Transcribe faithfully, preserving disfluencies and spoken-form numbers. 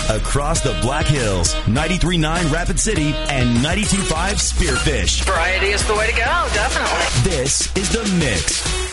across the Black Hills, ninety-three point nine Rapid City, and ninety-two point five Spearfish. Variety is the way to go, definitely. This is The Mix.